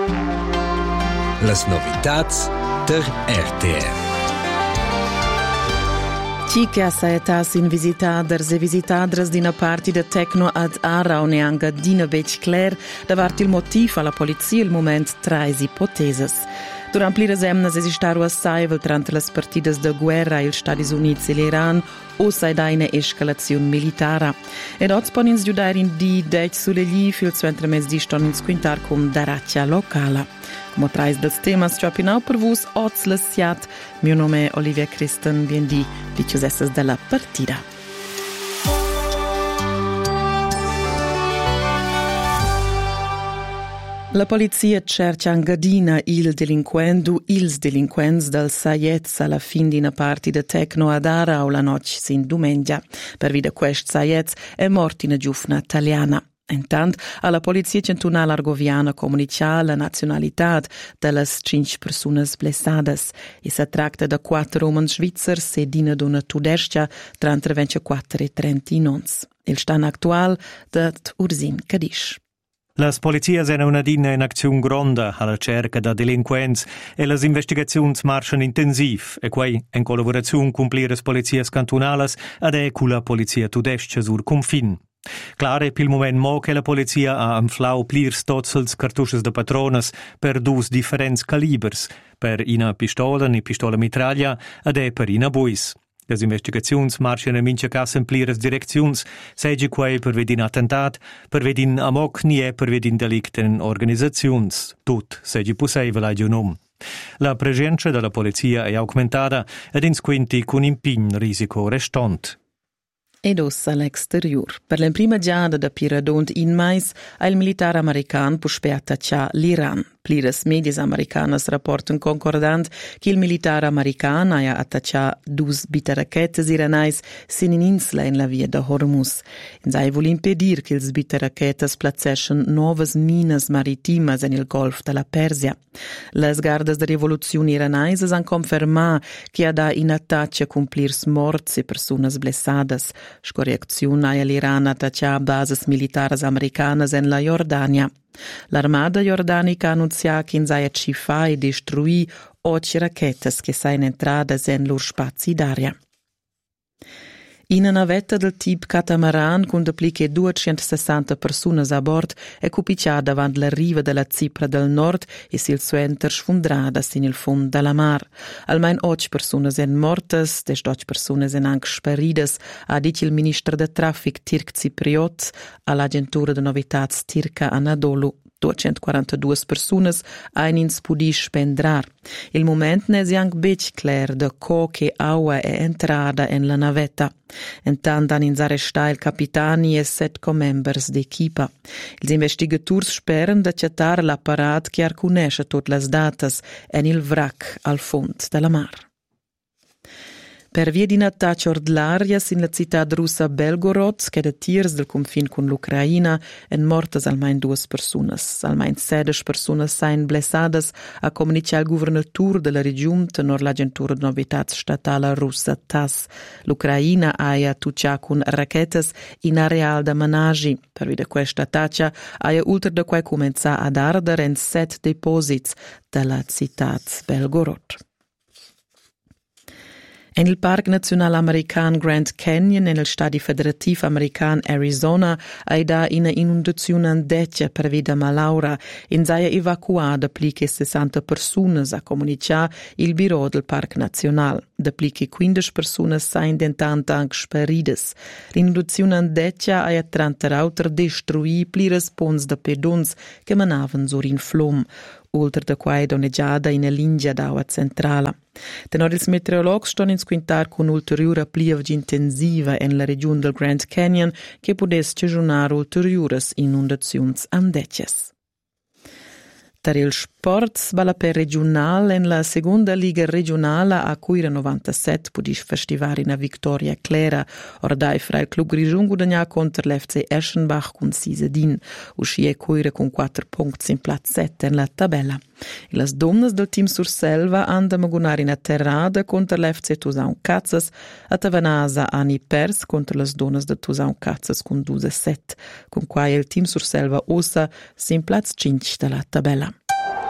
Las novitats der RTR. Cica saetas in visitaders e visitadras d'ina parti de Tecno ad Arau neanga dina bec cler davart il motiv alla polizia il moment trais ipoteses. Durant pliras emnas esistaru assaivel trant las partidas de guerra il Stati Units e l'Iran o saida ina escalazione militara. Ed oz pon ins giudar in di dec sulle gli fil suentre mes di ston ins quintar cum daraccia locala. Como trais dels temas ciopinau per vus oz lesiat. Mio nome è Olivia Christen, biendi dicios essas della partida. La polizia cerca in Gadina ils delinquents del Saiez alla fin di una parte de Tecno ad Arau la noce sin domenica. Per via quest Saiez è morta una giovane italiana. Intant, alla polizia centunale argoviana comunica la nazionalità delle 5 persone blessadas. E si tratta di 4 uomini svizzeri e d'una donna tudesca tra 24 e 39. Il stand attuale di Urzin Cadiz. Las polizias hanno una dina in azione gronda alla cerca da delinquents e las investigazioni marciano intensiv e quai in collaborazione con pliras polizias cantonales ed è con la polizia tudesca sur confin. Clar è pil moment mo che la polizia ha inflau plirs tozzels cartusches de patrones per 2 differents calibers, per ina pistola ni pistola mitraglia ed è per ina buis. Les investigaziuns marciano in mincha casa in pliras direcziuns, seggi quai per vedin attentat, per vedin amok nie per vedin delicten organizaziuns. Tut seggi possibile a giunom. La presenza della polizia è aumentata ed in squinti con impin risico restant. Ed ossa all'exterior. Per la prima giada da Piradont in mais, il militare americano può attacciare l'Iran. Pliras medias americanas rapportan concordant che il militare americano ha attacciato 2 bitarachetes iranais sin in insla in la via da Hormuz. In sai vuol impedir che ils bitarachetes placescen novas minas maritimas in il golf della Persia. Las gardas de rivoluzione iranaises han confermat che ha da in attaccia cumplirs morts e personas blessadas. Scorrezione ha l'Iran attacciato bases militares americanas in la Jordania. L'armada jordanica annuncia che in saia cifa e destruì 8 rachetes che sain entradas in lor spazi d'aria. In una navetta del tipo catamaran con dappliche 260 persone a bord è cupicciata davanti la riva della Cipra del Nord e sil suenter sfundrada sin il fond della mar. Almeno 8 persone sono morte, 8 persone sono anche sparidas, ha detto il ministro del traffic Tirk Cipriot all'agentura di novità Tirka Anadolu. 242 persone ein ins pudi spendrar. Il moment ne è anche bec clar de co che aua è entrada in la navetta. Intant han ins arrestar il capitani e 7 co-members d'equipa. Els investigators speren d'accettare l'apparat che arconesce tutte le datas en il vrac al fond della mar. Per via di un attacco ordinario in la città russa Belgorod, che da tiers del confine con l'Ucraina, en mortes almeno 2 persone. Almeno 16 persone sain blessadas, a comunicare il governatore della regione tenor l'agentura di novità statale russa TASS. L'Ucraina ha attaccato con rachetes in areal da managi. Per via di questa attacca ha oltre da quai cominciato ad ardere in 7 deposits della città Belgorod. En il Parc Nazionale American Grand Canyon en el Stati Federativ American Arizona hai da ina inundazione andeccia per vida malaura in saia evacuada pliche 60 personas a comunicare il Biro del Parc Nazional. Da pliche 15 personas sain dentanta anche sparides. L'inundazione andeccia hai attranteraut destruì pliras pons da pedons che manavan sur in flom. Oltre da quai doneggiada in linea d'acqua centrale. Tenor ils meteorologi ston in squintar con ulteriore pioggia intensiva in la regione del Grand Canyon che potesse cagionare ulteriores inundazioni andecces. Per il sport, balla per regionale, in la seconda liga regionale a cui 97 pudis festivare una vittoria clara. Ordai fra il club Grigiun guadagna contro l'FC Eschenbach con 6-1, uscì cuire con 4 punti in platz 7 in la tabella. E las donnes del team Surselva andano a gunare in atterrada contro l'FC Tusaun Cazzas, a Tavanasa hanno pers contro las donnes del Tusaun Cazzas con 2-7, con quai il team Surselva ossa si in platz 5 della tabella.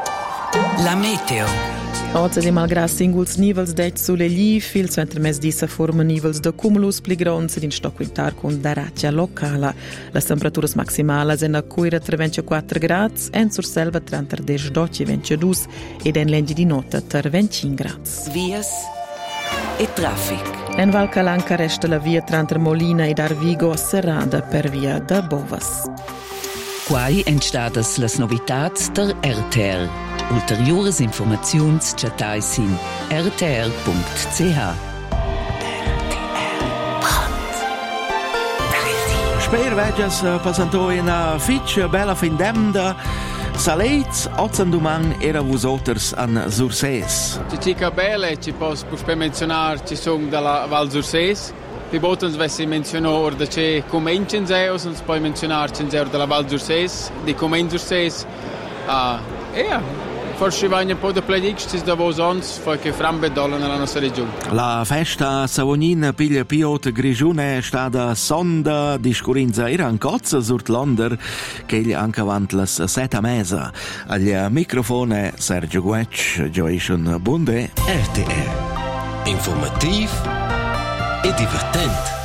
La meteo. Oggi è malgrado singuls nivels d'et sulle gli, fil centro mes di forma nivels de cumulus pli grons ed in sto quintar con daraccia locala. Le temperature maximali sono a cuira tra 24 gradi, en sur selva tra 10 e 22 ed en lendi di notte tra 25 gradi. Vias e traffic. En Val Calanca resta la via tra Molina ed Arvigo serrada per via de Bovas. Quai entstadas las novitats der RTR. Ulteriores informaziuns chatais in rtr.ch. Sper veges passantò in fitch bella fin d'emda. Saleits, Otzenduman era vosoters an Surses. Citica belle, ci posso menzionar, ci sono dalla Val Surses. Vi botens vessi menzionò da c'è come in Cinzeos, e poi menzionarci in della Val Surses, di come in Surses. Forse va un po' di predictions da vos ons, fa che frambe dolla nella nostra regione. La festa Savognin piglia Piot Grigione è stata sonda di scurinza era cozza sur l'onder che gli anche avanti las 7 mesi. Agli microfone Sergio Guec, Joyson Bunde. RTR. Informativ e divertent.